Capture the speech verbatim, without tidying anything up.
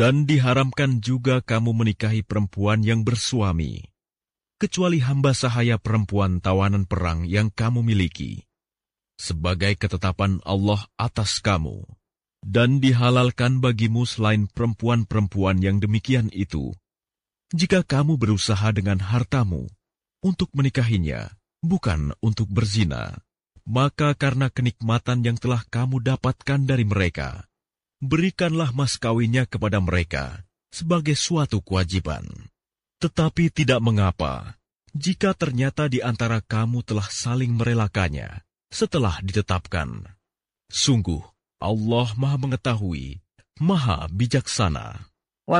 Dan diharamkan juga kamu menikahi perempuan yang bersuami, kecuali hamba sahaya perempuan tawanan perang yang kamu miliki, sebagai ketetapan Allah atas kamu. Dan dihalalkan bagimu selain perempuan-perempuan yang demikian itu, jika kamu berusaha dengan hartamu untuk menikahinya, bukan untuk berzina, maka karena kenikmatan yang telah kamu dapatkan dari mereka, berikanlah mas kawinnya kepada mereka sebagai suatu kewajiban. Tetapi tidak mengapa, jika ternyata di antara kamu telah saling merelakannya setelah ditetapkan. Sungguh, Allah Maha Mengetahui, Maha Bijaksana.